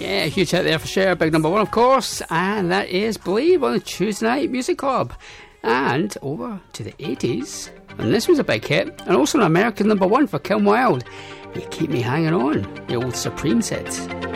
Yeah, huge hit there for Cher, big number one, of course, and that is Believe on the Tuesday Night Music Club. And over to the 80s, and this was a big hit, and also an American number one for Kim Wilde. You Keep Me Hanging On, the old Supremes hit.